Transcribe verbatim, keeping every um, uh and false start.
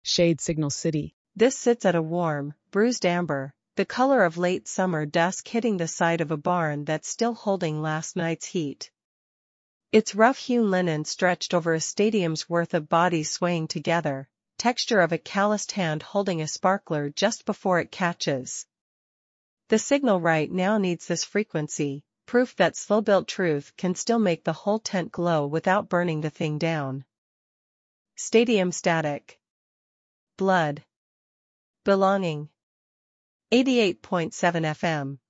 Shade Signal City. This sits at a warm, bruised amber, the color of late summer dusk hitting the side of a barn that's still holding last night's heat. It's rough-hewn linen stretched over a stadium's worth of bodies swaying together, texture of a calloused hand holding a sparkler just before it catches. The signal right now needs this frequency, proof that slow-built truth can still make the whole tent glow without burning the thing down. Stadium static. Blood. Belonging. eighty-eight point seven F M.